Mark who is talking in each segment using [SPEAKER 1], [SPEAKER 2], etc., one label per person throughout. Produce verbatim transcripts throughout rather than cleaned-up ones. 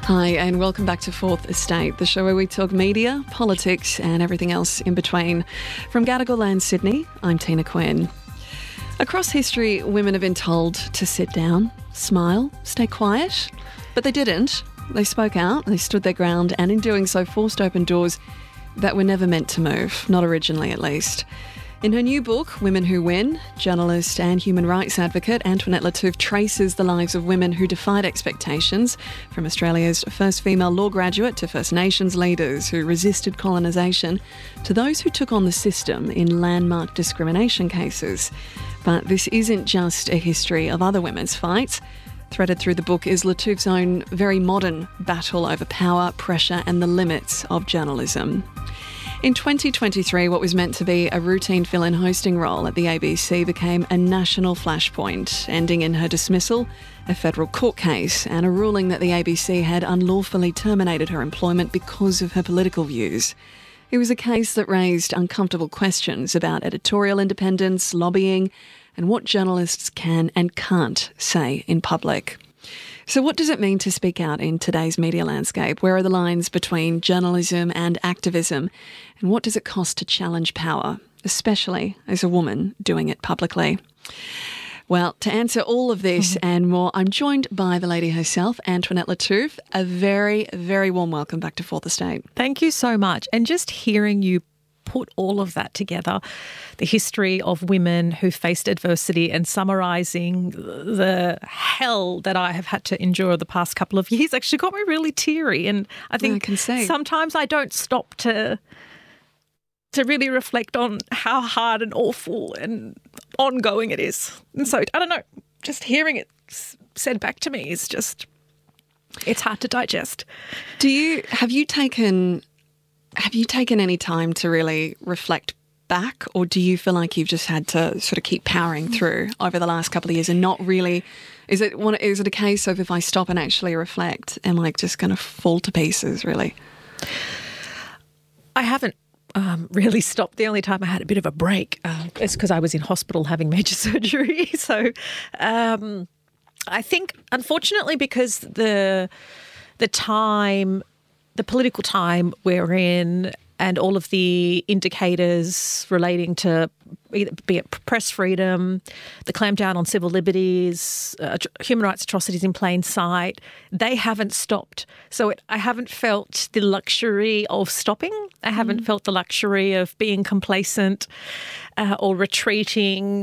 [SPEAKER 1] Hi, and welcome back to Fourth Estate, the show where we talk media, politics, and everything else in between. From Gadigal Land, Sydney, I'm Tina Quinn. Across history, women have been told to sit down, smile, stay quiet, but they didn't. They spoke out, they stood their ground, and in doing so forced open doors that were never meant to move, not originally at least. In her new book, Women Who Win, journalist and human rights advocate Antoinette Lattouf traces the lives of women who defied expectations, from Australia's first female law graduate to First Nations leaders who resisted colonisation, to those who took on the system in landmark discrimination cases. But this isn't just a history of other women's fights. Threaded through the book is Lattouf's own very modern battle over power, pressure and the limits of journalism. In twenty twenty-three, what was meant to be a routine fill-in hosting role at the A B C became a national flashpoint, ending in her dismissal, a federal court case, and a ruling that the A B C had unlawfully terminated her employment because of her political views. It was a case that raised uncomfortable questions about editorial independence, lobbying, and what journalists can and can't say in public. So what does it mean to speak out in today's media landscape? Where are the lines between journalism and activism? And what does it cost to challenge power, especially as a woman doing it publicly? Well, to answer all of this mm-hmm. and more, I'm joined by the lady herself, Antoinette Lattouf. A very, very warm welcome back to Fourth Estate.
[SPEAKER 2] Thank you so much. And just hearing you put all of that together, the history of women who faced adversity and summarising the hell that I have had to endure the past couple of years actually got me really teary. And I think
[SPEAKER 1] I can see.
[SPEAKER 2] sometimes I don't stop to to really reflect on how hard and awful and ongoing it is. And so, I don't know, just hearing it said back to me is just, it's hard to digest.
[SPEAKER 1] Do you, have you taken... Have you taken any time to really reflect back, or do you feel like you've just had to sort of keep powering through over the last couple of years and not really, is it one, is it a case of if I stop and actually reflect, am I just going to fall to pieces, really?
[SPEAKER 2] I haven't um, really stopped. The only time I had a bit of a break uh, is because I was in hospital having major surgery. So um, I think, unfortunately, because the the time... the political time we're in and all of the indicators relating to be it press freedom, the clampdown on civil liberties, uh, human rights atrocities in plain sight, they haven't stopped. So it, I haven't felt the luxury of stopping. I haven't mm. felt the luxury of being complacent uh, or retreating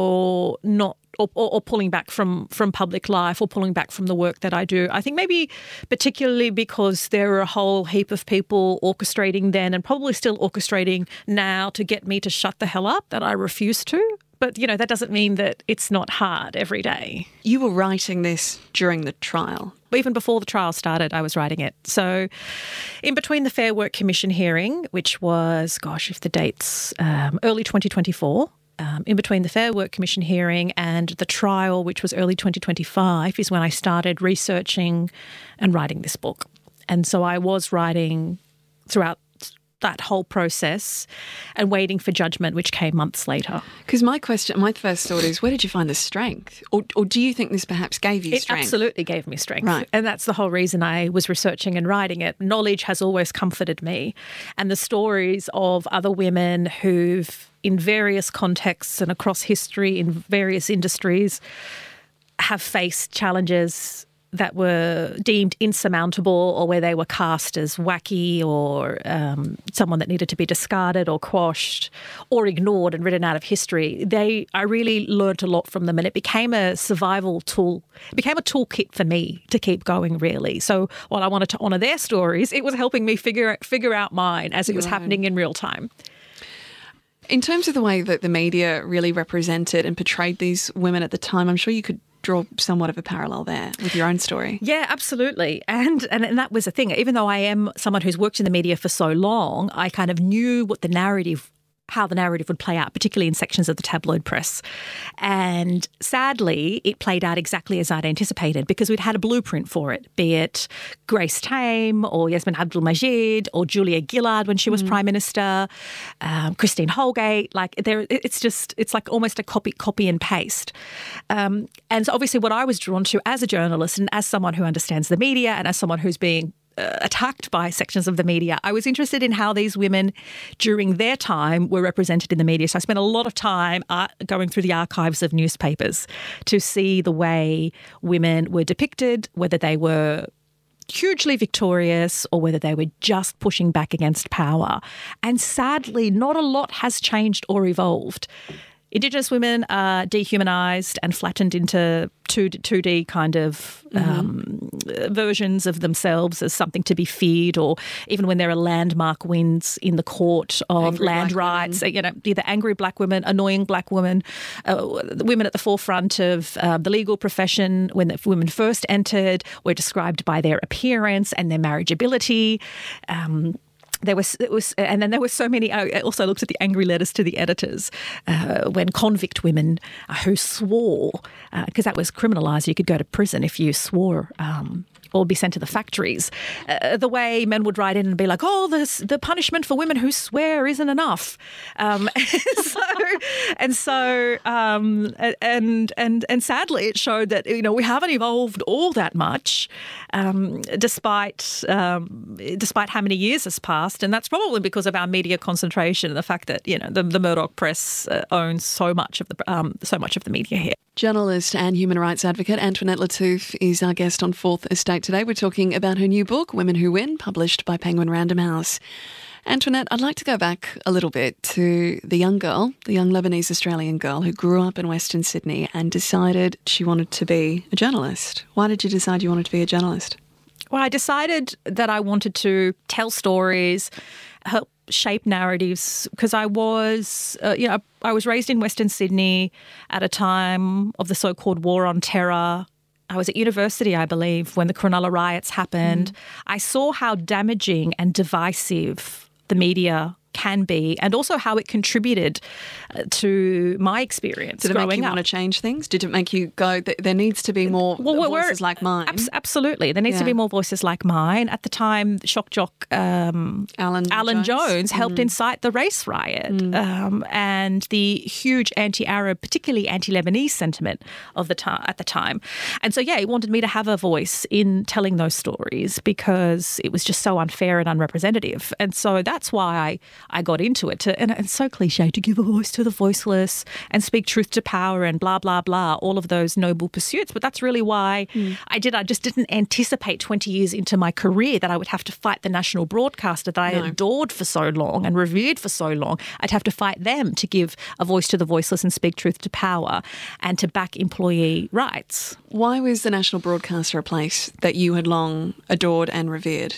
[SPEAKER 2] or not Or, or, or pulling back from, from public life or pulling back from the work that I do. I think maybe particularly because there are a whole heap of people orchestrating then and probably still orchestrating now to get me to shut the hell up that I refuse to. But, you know, that doesn't mean that it's not hard every day.
[SPEAKER 1] You were writing this during the trial.
[SPEAKER 2] Even before the trial started, I was writing it. So in between the Fair Work Commission hearing, which was, gosh, if the date's um, early twenty twenty-four, Um, in between the Fair Work Commission hearing and the trial, which was early twenty twenty-five, is when I started researching and writing this book. And so I was writing throughout that whole process and waiting for judgment, which came months later.
[SPEAKER 1] Because my question, my first thought is, where did you find the strength? Or, or do you think this perhaps gave you
[SPEAKER 2] it
[SPEAKER 1] strength?
[SPEAKER 2] It absolutely gave me strength.
[SPEAKER 1] Right.
[SPEAKER 2] And that's the whole reason I was researching and writing it. Knowledge has always comforted me. And the stories of other women who've, in various contexts and across history, in various industries, have faced challenges that were deemed insurmountable or where they were cast as wacky or um, someone that needed to be discarded or quashed or ignored and written out of history. They, I really learnt a lot from them, and it became a survival tool. It became a toolkit for me to keep going, really. So while I wanted to honour their stories, it was helping me figure figure out mine as it was happening in real time.
[SPEAKER 1] In terms of the way that the media really represented and portrayed these women at the time, I'm sure you could draw somewhat of a parallel there with your own story.
[SPEAKER 2] Yeah, absolutely. And, and and that was the thing. Even though I am someone who's worked in the media for so long, I kind of knew what the narrative how the narrative would play out, particularly in sections of the tabloid press. And sadly, it played out exactly as I'd anticipated because we'd had a blueprint for it, be it Grace Tame or Yasmin Abdul-Majid or Julia Gillard when she was mm. Prime Minister, um, Christine Holgate. Like there, it's just, it's like almost a copy, copy and paste. Um, and so obviously what I was drawn to as a journalist and as someone who understands the media and as someone who's being uh, attacked by sections of the media, I was interested in how these women during their time were represented in the media. So I spent a lot of time uh, going through the archives of newspapers to see the way women were depicted, whether they were hugely victorious or whether they were just pushing back against power. And sadly, not a lot has changed or evolved. Indigenous women are dehumanised and flattened into two D kind of um, mm-hmm. versions of themselves as something to be feared, or even when there are landmark wins in the court of angry land rights, women. you know, either angry black women, annoying black women, uh, women at the forefront of uh, the legal profession when the women first entered were described by their appearance and their marriageability. Um, There was, it was, and then there were so many. I also looked at the angry letters to the editors uh, when convict women uh, who swore, because uh, that was criminalised. You could go to prison if you swore. Um, or be sent to the factories. Uh, the way men would write in and be like, oh, this, the punishment for women who swear isn't enough. Um, and so, and, so um, and, and, and sadly, it showed that, you know, we haven't evolved all that much um, despite, um, despite how many years has passed. And that's probably because of our media concentration and the fact that, you know, the, the Murdoch press uh, owns so much of the, um, so much of the media here.
[SPEAKER 1] Journalist and human rights advocate Antoinette Lattouf is our guest on Fourth Estate today. We're talking about her new book, Women Who Win, published by Penguin Random House. Antoinette, I'd like to go back a little bit to the young girl, the young Lebanese-Australian girl who grew up in Western Sydney and decided she wanted to be a journalist. Why did you decide you wanted to be a journalist?
[SPEAKER 2] Well, I decided that I wanted to tell stories, help shape narratives, because I was, uh, you know, I was raised in Western Sydney at a time of the so-called war on terror. I was at university, I believe, when the Cronulla riots happened. Mm. I saw how damaging and divisive the media can be, and also how it contributed to my experience
[SPEAKER 1] growing up. Did it make you
[SPEAKER 2] up.
[SPEAKER 1] want to change things? Did it make you go, there needs to be more well, voices like mine?
[SPEAKER 2] Abs- absolutely. There needs yeah. to be more voices like mine. At the time, shock jock um,
[SPEAKER 1] Alan,
[SPEAKER 2] Alan Jones,
[SPEAKER 1] Jones
[SPEAKER 2] helped
[SPEAKER 1] mm.
[SPEAKER 2] incite the race riot
[SPEAKER 1] mm.
[SPEAKER 2] um, and the huge anti-Arab, particularly anti-Lebanese sentiment of the ta- at the time. And so, yeah, he wanted me to have a voice in telling those stories because it was just so unfair and unrepresentative. And so that's why I I got into it. To, and it's so cliche to give a voice to the voiceless and speak truth to power and blah, blah, blah, all of those noble pursuits. But that's really why mm. I did. I just didn't anticipate twenty years into my career that I would have to fight the national broadcaster that I no. adored for so long and revered for so long. I'd have to fight them to give a voice to the voiceless and speak truth to power and to back employee rights.
[SPEAKER 1] Why was the national broadcaster a place that you had long adored and revered?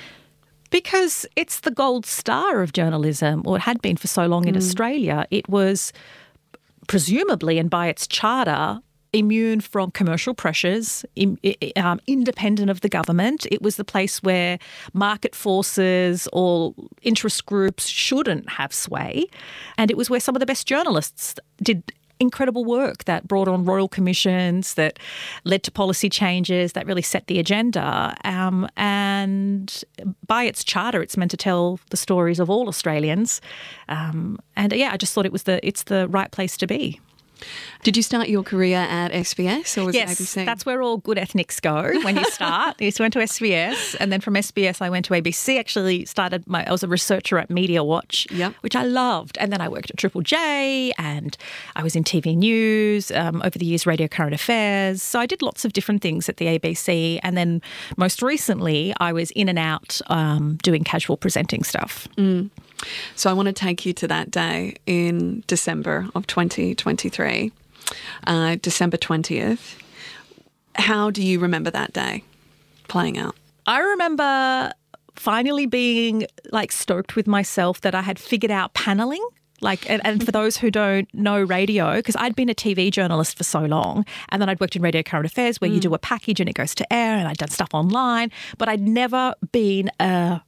[SPEAKER 2] Because it's the gold star of journalism, or it had been for so long in mm. Australia. It was presumably, and by its charter, immune from commercial pressures, in, um, independent of the government. It was the place where market forces or interest groups shouldn't have sway. And it was where some of the best journalists did incredible work that brought on royal commissions, that led to policy changes, that really set the agenda. Um, and by its charter, it's meant to tell the stories of all Australians. Um, and yeah, I just thought it was the it's the right place to be.
[SPEAKER 1] Did you start your career at S B S or was
[SPEAKER 2] yes,
[SPEAKER 1] it A B C?
[SPEAKER 2] That's where all good ethnics go when you start. I went to S B S, and then from S B S I went to A B C. Actually started my, I was a researcher at Media Watch,
[SPEAKER 1] yep.
[SPEAKER 2] which I loved. And then I worked at Triple J, and I was in T V News, um, over the years Radio Current Affairs. So I did lots of different things at the A B C. And then most recently I was in and out um, doing casual presenting stuff.
[SPEAKER 1] Mm. So I want to take you to that day in December of twenty twenty-three, uh, December twentieth. How do you remember that day playing out?
[SPEAKER 2] I remember finally being like stoked with myself that I had figured out paneling. Like, and, and for those who don't know radio, because I'd been a T V journalist for so long, and then I'd worked in Radio Current Affairs where mm. you do a package and it goes to air, and I'd done stuff online, but I'd never been a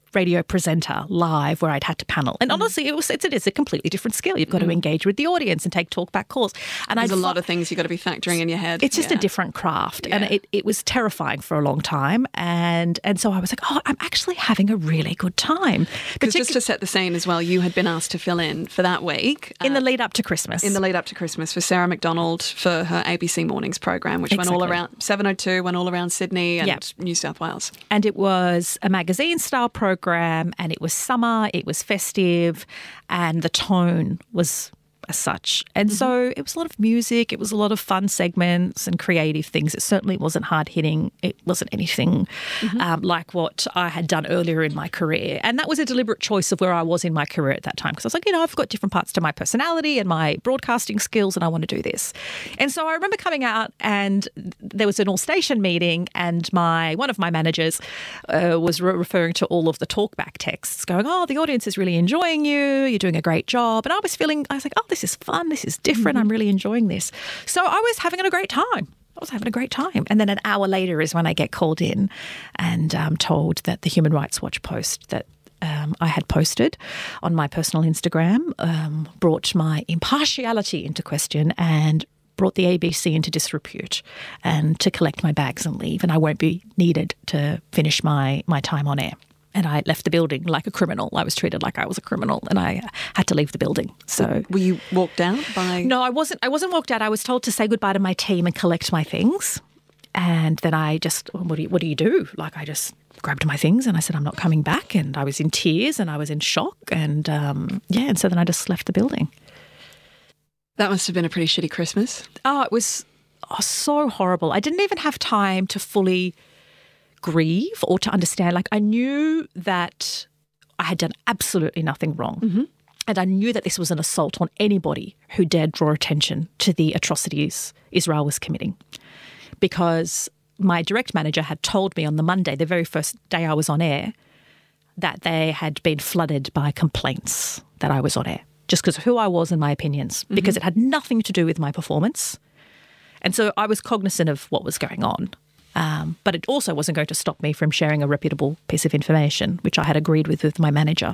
[SPEAKER 2] radio presenter live where I'd had to panel. And honestly, it was it's, it is a completely different skill. You've got mm. to engage with the audience and take talkback calls. And
[SPEAKER 1] There's
[SPEAKER 2] I'd
[SPEAKER 1] a lot of things you've got to be factoring in your head.
[SPEAKER 2] It's just
[SPEAKER 1] yeah.
[SPEAKER 2] a different craft.
[SPEAKER 1] Yeah.
[SPEAKER 2] And it, it was terrifying for a long time. And and so I was like, oh, I'm actually having a really good time.
[SPEAKER 1] Because just to set the scene as well, you had been asked to fill in for that week.
[SPEAKER 2] In
[SPEAKER 1] uh,
[SPEAKER 2] the lead up to Christmas.
[SPEAKER 1] In the lead up to Christmas for Sarah McDonald for her A B C Mornings program, which
[SPEAKER 2] exactly.
[SPEAKER 1] went all around, seven oh two went all around Sydney and
[SPEAKER 2] yep.
[SPEAKER 1] New South Wales.
[SPEAKER 2] And it was a magazine-style program, and it was summer, it was festive, and the tone was as such. And mm-hmm. so it was a lot of music, it was a lot of fun segments and creative things. It certainly wasn't hard-hitting. It wasn't anything mm-hmm. um, like what I had done earlier in my career. And that was a deliberate choice of where I was in my career at that time, because I was like, you know, I've got different parts to my personality and my broadcasting skills, and I want to do this. And so I remember coming out, and there was an all-station meeting, and my one of my managers uh, was re- referring to all of the talkback texts, going, oh, the audience is really enjoying you, you're doing a great job. And I was feeling, I was like, oh, this is fun, this is different, mm-hmm. I'm really enjoying this. So I was having a great time. I was having a great time. And then an hour later is when I get called in and um, told that the Human Rights Watch post that um, I had posted on my personal Instagram um, brought my impartiality into question and brought the A B C into disrepute, and to collect my bags and leave, and I won't be needed to finish my, my time on air. And I left the building like a criminal. I was treated like I was a criminal, and I had to leave the building. So,
[SPEAKER 1] were you walked out by?
[SPEAKER 2] No, I wasn't. I wasn't walked out. I was told to say goodbye to my team and collect my things. And then I just, well, what do you, what do you do? Like, I just grabbed my things and I said, I'm not coming back. And I was in tears and I was in shock. And um, yeah, and so then I just left the building.
[SPEAKER 1] That must have been a pretty shitty Christmas.
[SPEAKER 2] Oh, it was oh, so horrible. I didn't even have time to fully grieve or to understand. Like, I knew that I had done absolutely nothing wrong.
[SPEAKER 1] Mm-hmm.
[SPEAKER 2] And I knew that this was an assault on anybody who dared draw attention to the atrocities Israel was committing. Because my direct manager had told me on the Monday, the very first day I was on air, that they had been flooded by complaints that I was on air, just because of who I was and my opinions, mm-hmm. because it had nothing to do with my performance. And so I was cognizant of what was going on. Um, but it also wasn't going to stop me from sharing a reputable piece of information, which I had agreed with with my manager.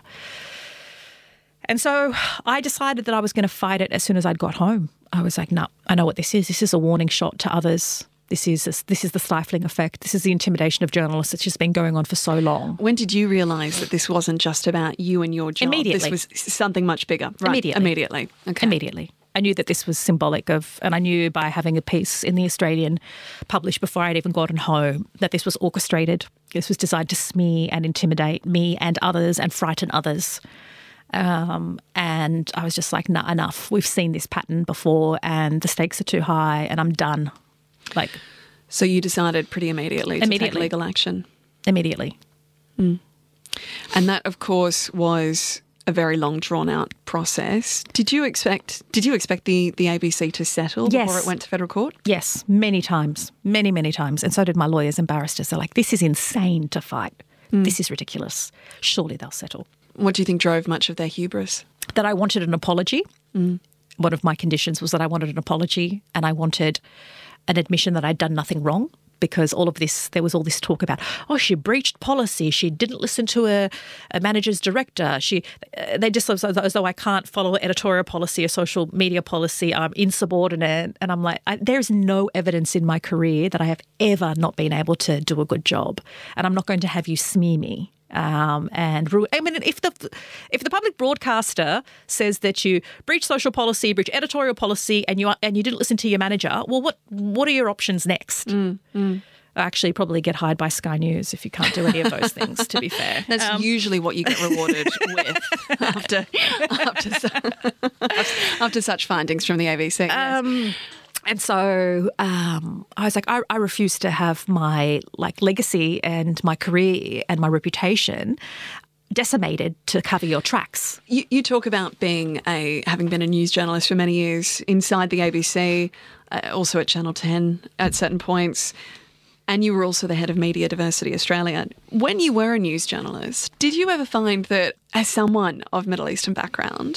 [SPEAKER 2] And so I decided that I was going to fight it as soon as I'd got home. I was like, no, I know what this is. This is a warning shot to others. This is a, this is the stifling effect. This is the intimidation of journalists that's just been going on for so long.
[SPEAKER 1] When did you realise that this wasn't just about you and your job?
[SPEAKER 2] Immediately.
[SPEAKER 1] This was something much bigger. Right.
[SPEAKER 2] Immediately.
[SPEAKER 1] Immediately. Okay.
[SPEAKER 2] Immediately. I knew that this was symbolic of, and I knew by having a piece in The Australian published before I'd even gotten home, that this was orchestrated. This was designed to smear and intimidate me and others and frighten others. Um, and I was just like, nah, enough. We've seen this pattern before and the stakes are too high and I'm done. Like,
[SPEAKER 1] so you decided pretty immediately to
[SPEAKER 2] immediately.
[SPEAKER 1] take legal action?
[SPEAKER 2] Immediately.
[SPEAKER 1] Mm. And that, of course, was a very long, drawn-out process. Did you expect Did you expect the, the A B C to settle
[SPEAKER 2] yes.
[SPEAKER 1] before it went to federal court?
[SPEAKER 2] Yes, many times, many, many times. And so did my lawyers and barristers. They're like, this is insane to fight. Mm. This is ridiculous. Surely they'll settle.
[SPEAKER 1] What do you think drove much of their hubris?
[SPEAKER 2] That I wanted an apology.
[SPEAKER 1] Mm.
[SPEAKER 2] One of my conditions was that I wanted an apology and I wanted an admission that I'd done nothing wrong, because all of this, there was all this talk about, oh, she breached policy, she didn't listen to a, a manager's director, she, uh, they just, as, as though I can't follow editorial policy or social media policy, I'm insubordinate. And I'm like, I, there's no evidence in my career that I have ever not been able to do a good job. And I'm not going to have you smear me. Um, and I mean, if the if the public broadcaster says that you breach social policy, breach editorial policy, and you and you didn't listen to your manager, well, what what are your options next?
[SPEAKER 1] Mm, mm.
[SPEAKER 2] Actually, probably get hired by Sky News if you can't do any of those things. To be fair,
[SPEAKER 1] that's um, usually what you get rewarded with after after, after such findings from the A B C. Yes.
[SPEAKER 2] Um, And so um, I was like, I, I refuse to have my like legacy and my career and my reputation decimated to cover your tracks.
[SPEAKER 1] You, you talk about being a having been a news journalist for many years inside the A B C, uh, also at Channel ten at certain points, and you were also the head of Media Diversity Australia. When you were a news journalist, did you ever find that as someone of Middle Eastern background,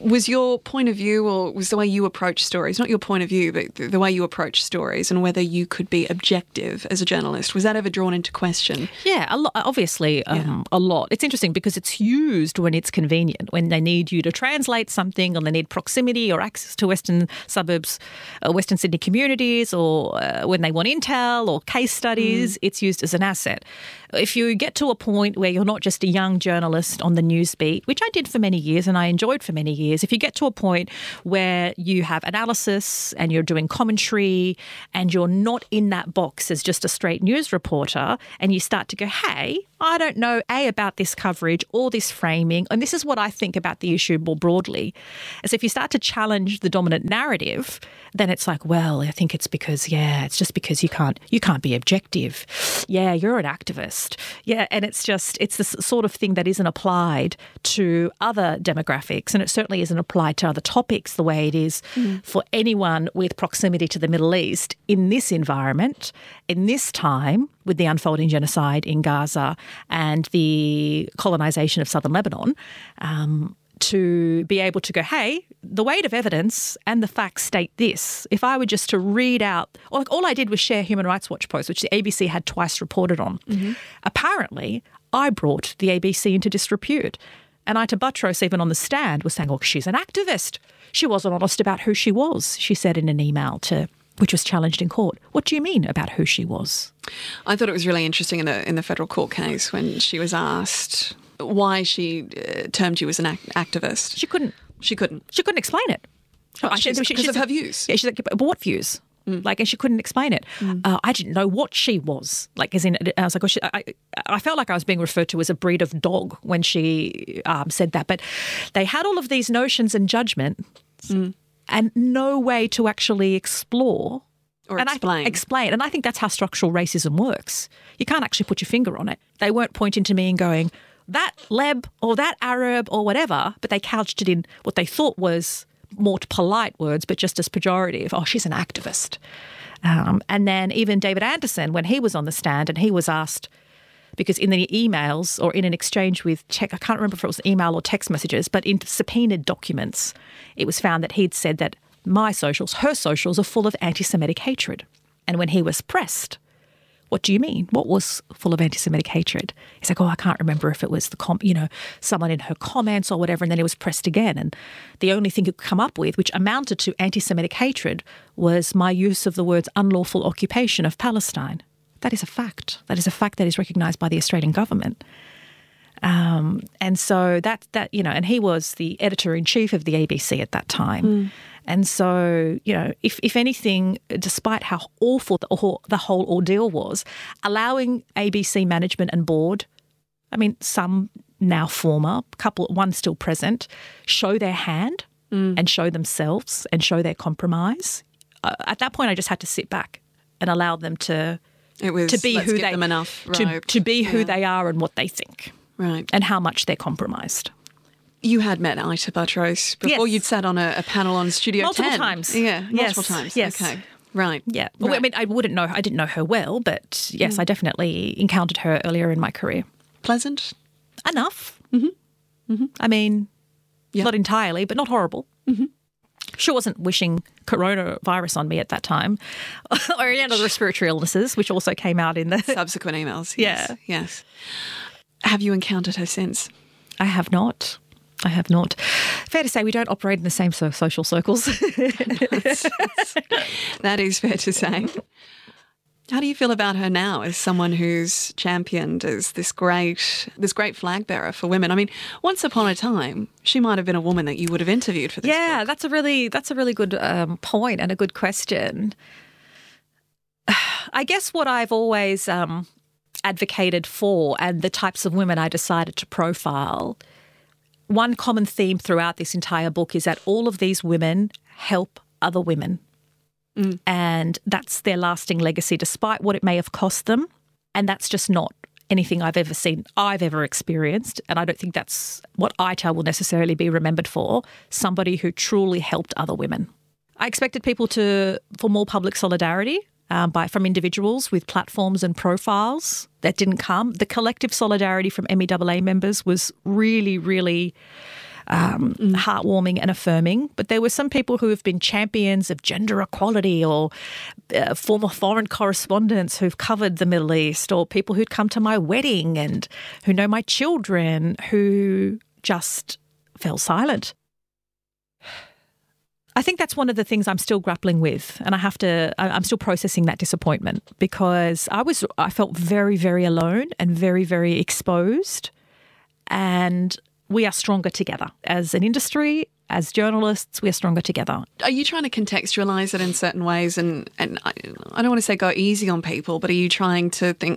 [SPEAKER 1] Was your point of view, or was the way you approach stories, not your point of view, but the way you approach stories and whether you could be objective as a journalist, was that ever drawn into question?
[SPEAKER 2] Yeah, a lot, obviously um, yeah. a lot. It's interesting because it's used when it's convenient, when they need you to translate something, or they need proximity or access to Western suburbs, uh, Western Sydney communities, or uh, when they want intel or case studies, mm. it's used as an asset. If you get to a point where you're not just a young journalist on the news beat, which I did for many years and I enjoyed for many years, if you get to a point where you have analysis and you're doing commentary and you're not in that box as just a straight news reporter, and you start to go, hey, I don't know, A, about this coverage or this framing, and this is what I think about the issue more broadly, as if you start to challenge the dominant narrative, then it's like, well, I think it's because, yeah, it's just because you can't you can't be objective. Yeah, you're an activist. Yeah, and it's just, it's the sort of thing that isn't applied to other demographics, and it certainly isn't applied to other topics the way it is mm. for anyone with proximity to the Middle East in this environment, in this time, with the unfolding genocide in Gaza and the colonisation of southern Lebanon, um, to be able to go, hey, the weight of evidence and the facts state this. If I were just to read out, or like all I did was share Human Rights Watch posts, which the A B C had twice reported on. Mm-hmm. Apparently, I brought the A B C into disrepute. And Ita Buttrose, even on the stand, was saying, oh, she's an activist. She wasn't honest about who she was, she said in an email to which was challenged in court. What do you mean about who she was?
[SPEAKER 1] I thought it was really interesting in the in the federal court case when she was asked why she uh, termed you as an act- activist.
[SPEAKER 2] She couldn't.
[SPEAKER 1] She couldn't.
[SPEAKER 2] She couldn't explain it.
[SPEAKER 1] Oh, she, she, because of her views.
[SPEAKER 2] Yeah, she's like, but what views? Mm. Like, and she couldn't explain it. Mm. Uh, I didn't know what she was. Like, as in, I was like, oh, she, I, I felt like I was being referred to as a breed of dog when she um, said that. But they had all of these notions and judgments. Mm. And no way to actually explore
[SPEAKER 1] or
[SPEAKER 2] and
[SPEAKER 1] explain.
[SPEAKER 2] I, explain. And I think that's how structural racism works. You can't actually put your finger on it. They weren't pointing to me and going, that Leb or that Arab or whatever, but they couched it in what they thought was more polite words, but just as pejorative. Oh, she's an activist. Um, and then even David Anderson, when he was on the stand and he was asked, because in the emails or in an exchange with tech, I can't remember if it was email or text messages, but in subpoenaed documents, it was found that he'd said that my socials, her socials, are full of anti-Semitic hatred. And when he was pressed, what do you mean? What was full of anti-Semitic hatred? He's like, oh, I can't remember if it was the com- you know, someone in her comments or whatever. And then he was pressed again. And the only thing he could come up with, which amounted to anti-Semitic hatred, was my use of the words unlawful occupation of Palestine. That is a fact. That is a fact that is recognised by the Australian government. Um, and so that, that, you know, and he was the editor-in-chief of the A B C at that time. Mm. And so, you know, if, if anything, despite how awful the, the whole ordeal was, allowing A B C management and board, I mean, some now former, couple, one still present, show their hand mm. and show themselves and show their compromise. Uh, at that point, I just had to sit back and allow them to...
[SPEAKER 1] It was,
[SPEAKER 2] to be
[SPEAKER 1] let's
[SPEAKER 2] who
[SPEAKER 1] give
[SPEAKER 2] they
[SPEAKER 1] them enough
[SPEAKER 2] to,
[SPEAKER 1] rope.
[SPEAKER 2] to be who
[SPEAKER 1] yeah.
[SPEAKER 2] they are and what they think,
[SPEAKER 1] right,
[SPEAKER 2] and how much they're compromised.
[SPEAKER 1] You had met Ita Buttrose before.
[SPEAKER 2] Yes.
[SPEAKER 1] You'd sat on a, a panel on Studio
[SPEAKER 2] multiple
[SPEAKER 1] ten.
[SPEAKER 2] times.
[SPEAKER 1] Yeah, multiple
[SPEAKER 2] yes.
[SPEAKER 1] times.
[SPEAKER 2] Yes.
[SPEAKER 1] Okay, right.
[SPEAKER 2] Yeah.
[SPEAKER 1] Right.
[SPEAKER 2] Well, I mean, I wouldn't know. I didn't know her well, but yes,
[SPEAKER 1] mm.
[SPEAKER 2] I definitely encountered her earlier in my career.
[SPEAKER 1] Pleasant
[SPEAKER 2] enough.
[SPEAKER 1] Mm-hmm. Mm-hmm.
[SPEAKER 2] I mean,
[SPEAKER 1] yep.
[SPEAKER 2] not entirely, but not horrible.
[SPEAKER 1] Mm-hmm.
[SPEAKER 2] She wasn't wishing coronavirus on me at that time, or any other respiratory illnesses, which also came out in the
[SPEAKER 1] subsequent emails. Yes.
[SPEAKER 2] Yeah.
[SPEAKER 1] Yes. Have you encountered her since?
[SPEAKER 2] I have not. I have not. Fair to say we don't operate in the same so- social circles.
[SPEAKER 1] That is fair to say. How do you feel about her now as someone who's championed as this great this great flag bearer for women? I mean, once upon a time, she might have been a woman that you would have interviewed for this
[SPEAKER 2] Yeah,
[SPEAKER 1] book.
[SPEAKER 2] that's a really that's a really good um, point and a good question. I guess what I've always um, advocated for and the types of women I decided to profile, one common theme throughout this entire book is that all of these women help other women. Mm. And that's their lasting legacy, despite what it may have cost them. And that's just not anything I've ever seen, I've ever experienced. And I don't think that's what Ita will necessarily be remembered for, somebody who truly helped other women. I expected people to, for more public solidarity um, by from individuals with platforms and profiles. That didn't come. The collective solidarity from M E A A members was really, really um, mm. heartwarming and affirming. But there were some people who have been champions of gender equality, or uh, former foreign correspondents who've covered the Middle East, or people who'd come to my wedding and who know my children, who just fell silent. I think that's one of the things I'm still grappling with, and I have to, I'm still processing that disappointment, because I was, I felt very, very alone and very, very exposed, and we are stronger together. As an industry, as journalists, we are stronger together.
[SPEAKER 1] Are you trying to contextualise it in certain ways, and, and I, I don't want to say go easy on people, but are you trying to think,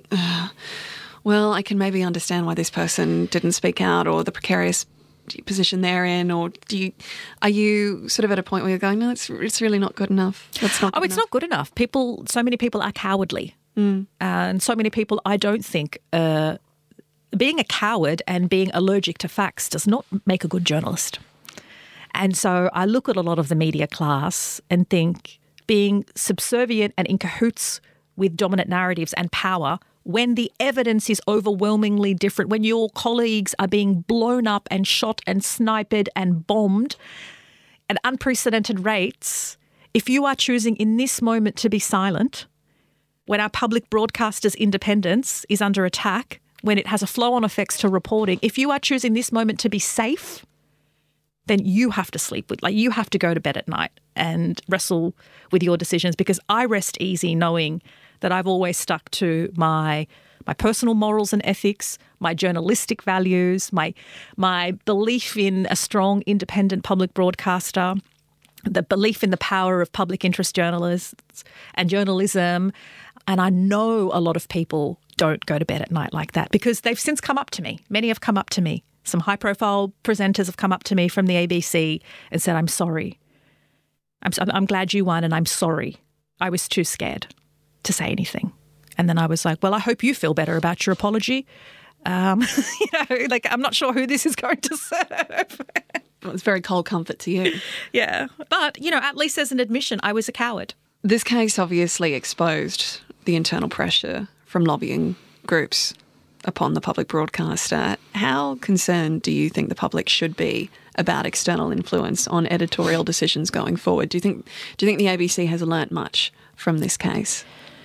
[SPEAKER 1] well, I can maybe understand why this person didn't speak out, or the precarious position they're in, or do you are you sort of at a point where you're going, no, it's it's really not good enough? That's not.
[SPEAKER 2] Oh,
[SPEAKER 1] good
[SPEAKER 2] it's
[SPEAKER 1] enough.
[SPEAKER 2] not good enough. People, so many people are cowardly,
[SPEAKER 1] mm.
[SPEAKER 2] uh, and so many people, I don't think, uh, being a coward and being allergic to facts does not make a good journalist. And so I look at a lot of the media class and think being subservient and in cahoots with dominant narratives and power, when the evidence is overwhelmingly different, when your colleagues are being blown up and shot and sniped and bombed at unprecedented rates, if you are choosing in this moment to be silent, when our public broadcaster's independence is under attack, when it has a flow-on effects to reporting, if you are choosing this moment to be safe, then you have to sleep with, like you have to go to bed at night and wrestle with your decisions, because I rest easy knowing that I've always stuck to my my personal morals and ethics, my journalistic values, my my belief in a strong, independent public broadcaster, the belief in the power of public interest journalists and journalism. And I know a lot of people don't go to bed at night like that, because they've since come up to me. Many have come up to me. Some high-profile presenters have come up to me from the A B C and said, I'm sorry. I'm, I'm glad you won, and I'm sorry. I was too scared to say anything. And then I was like, well, I hope you feel better about your apology. Um, you know, like, I'm not sure who this is going to serve.
[SPEAKER 1] Well, it's very cold comfort to you.
[SPEAKER 2] Yeah. But, you know, at least as an admission, I was a coward.
[SPEAKER 1] This case obviously exposed the internal pressure from lobbying groups upon the public broadcaster. How concerned do you think the public should be about external influence on editorial decisions going forward? Do you think do you think the A B C has learnt much from this case?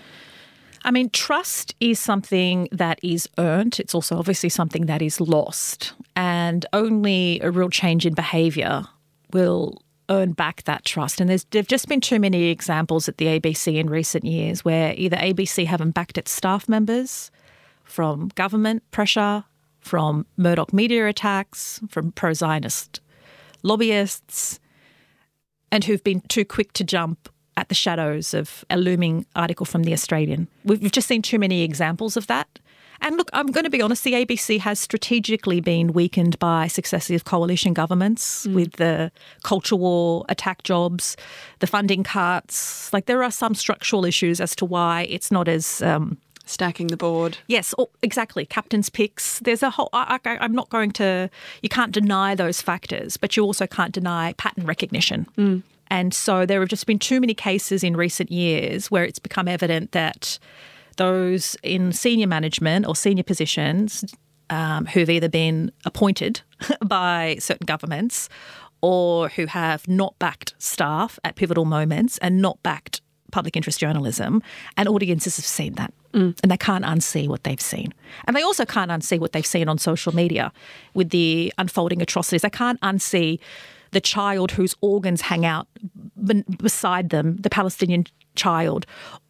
[SPEAKER 2] I mean, trust is something that is earned. It's also obviously something that is lost. And only a real change in behaviour will earn back that trust. And there's there've just been too many examples at the A B C in recent years where either A B C haven't backed its staff members from government pressure, from Murdoch media attacks, from pro-Zionist lobbyists, and who've been too quick to jump at the shadows of a looming article from The Australian. We've just seen too many examples of that. And look, I'm going to be honest, the A B C has strategically been weakened by successive coalition governments mm. with the culture war, attack jobs, the funding cuts. Like, there are some structural issues as to why it's not as... Um,
[SPEAKER 1] Stacking the board.
[SPEAKER 2] Yes, oh, exactly. Captain's picks. There's a whole... I, I, I'm not going to... You can't deny those factors, but you also can't deny pattern recognition.
[SPEAKER 1] Mm.
[SPEAKER 2] And so there have just been too many cases in recent years where it's become evident that those in senior management or senior positions um, who've either been appointed by certain governments or who have not backed staff at pivotal moments and not backed public interest journalism, and audiences have seen that. Mm. And they can't unsee what they've seen. And they also can't unsee what they've seen on social media with the unfolding atrocities. They can't unsee the child whose organs hang out b- beside them, the Palestinian child,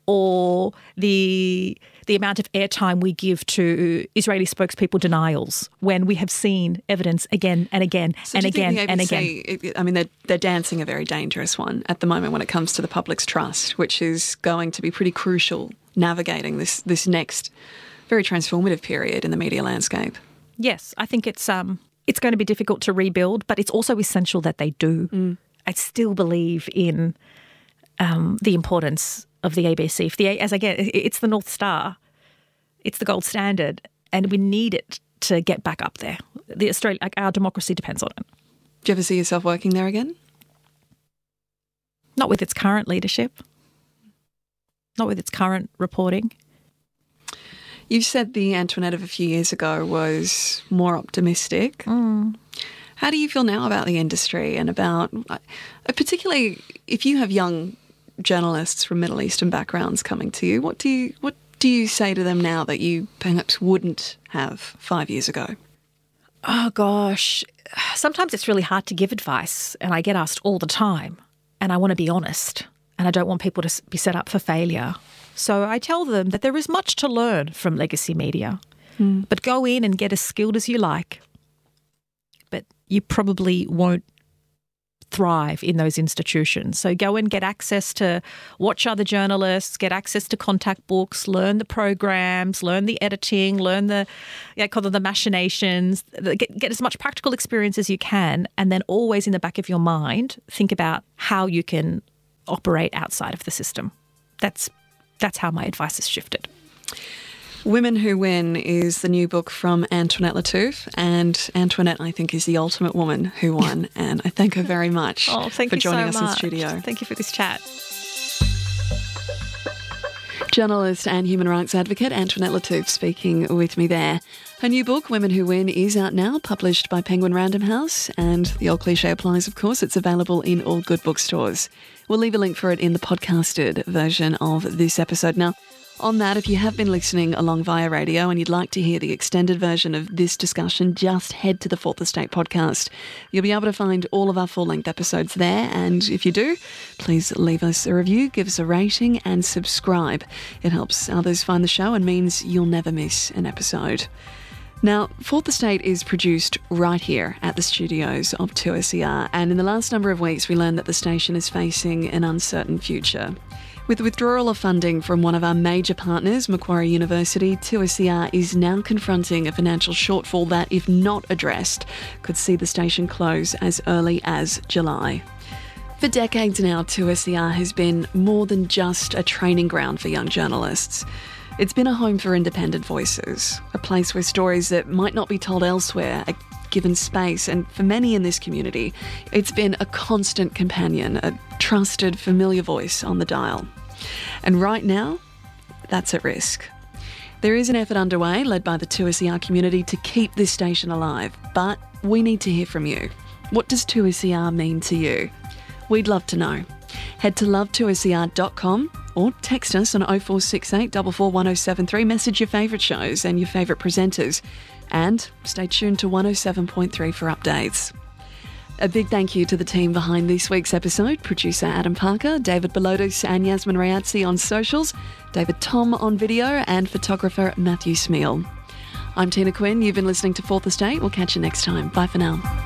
[SPEAKER 2] or the the amount of airtime we give to Israeli spokespeople denials when we have seen evidence again and again
[SPEAKER 1] so
[SPEAKER 2] and
[SPEAKER 1] do you
[SPEAKER 2] again
[SPEAKER 1] think the
[SPEAKER 2] and
[SPEAKER 1] A B C,
[SPEAKER 2] again.
[SPEAKER 1] I mean, they're, they're dancing a very dangerous one at the moment when it comes to the public's trust, which is going to be pretty crucial navigating this this next very transformative period in the media landscape.
[SPEAKER 2] Yes, I think it's um it's going to be difficult to rebuild, but it's also essential that they do.
[SPEAKER 1] Mm.
[SPEAKER 2] I still believe in um, the importance of the A B C. If the as again, it's the North Star, it's the gold standard, and we need it to get back up there. The Australia, like, our democracy depends on it.
[SPEAKER 1] Do you ever see yourself working there again?
[SPEAKER 2] Not with its current leadership. Not with its current reporting.
[SPEAKER 1] You said the Antoinette of a few years ago was more optimistic.
[SPEAKER 2] Mm.
[SPEAKER 1] How do you feel now about the industry and about, uh, particularly if you have young journalists from Middle Eastern backgrounds coming to you, what do you what do you say to them now that you perhaps wouldn't have five years ago?
[SPEAKER 2] Oh, gosh. Sometimes it's really hard to give advice, and I get asked all the time, and I want to be honest, and I don't want people to be set up for failure. So I tell them that there is much to learn from legacy media, mm. but go in and get as skilled as you like. But you probably won't thrive in those institutions. So go and get access to watch other journalists, get access to contact books, learn the programs, learn the editing, learn the, yeah, call them the machinations, get, get as much practical experience as you can, and then always in the back of your mind, think about how you can operate outside of the system. That's that's how my advice has shifted.
[SPEAKER 1] Women Who Win is the new book from Antoinette Lattouf, and Antoinette, I think, is the ultimate woman who won, and I thank her very much
[SPEAKER 2] oh, thank
[SPEAKER 1] for
[SPEAKER 2] you
[SPEAKER 1] joining
[SPEAKER 2] so
[SPEAKER 1] us
[SPEAKER 2] much.
[SPEAKER 1] in studio.
[SPEAKER 2] Thank you for this chat.
[SPEAKER 1] Journalist and human rights advocate Antoinette Lattouf speaking with me there. Her new book, Women Who Win, is out now, published by Penguin Random House, and the old cliche applies, of course. It's available in all good bookstores. We'll leave a link for it in the podcasted version of this episode. Now, on that, if you have been listening along via radio and you'd like to hear the extended version of this discussion, just head to the Fourth Estate podcast. You'll be able to find all of our full-length episodes there, and if you do, please leave us a review, give us a rating and subscribe. It helps others find the show and means you'll never miss an episode. Now, Fourth Estate is produced right here at the studios of two S E R, and in the last number of weeks we learned that the station is facing an uncertain future. With the withdrawal of funding from one of our major partners, Macquarie University, two S E R is now confronting a financial shortfall that, if not addressed, could see the station close as early as July. For decades now, two S E R has been more than just a training ground for young journalists. It's been a home for independent voices, a place where stories that might not be told elsewhere are given space, and for many in this community, it's been a constant companion, a trusted, familiar voice on the dial. And right now, that's at risk. There is an effort underway led by the two S E R community to keep this station alive, but we need to hear from you. What does two S E R mean to you? We'd love to know. Head to love two S E R dot com or text us on oh four six eight, four four one oh seven three. Message your favourite shows and your favourite presenters. And stay tuned to one oh seven point three for updates. A big thank you to the team behind this week's episode, producer Adam Parker, David Belotis and Yasmin Rayatzi on socials, David Tom on video and photographer Matthew Smeal. I'm Tina Quinn, you've been listening to Fourth Estate. We'll catch you next time. Bye for now.